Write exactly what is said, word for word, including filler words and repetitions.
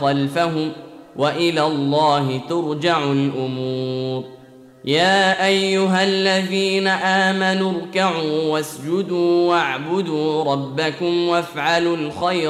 خلفهم وإلى الله ترجع الأمور. يا أيها الذين آمنوا اركعوا واسجدوا واعبدوا ربكم وافعلوا الخير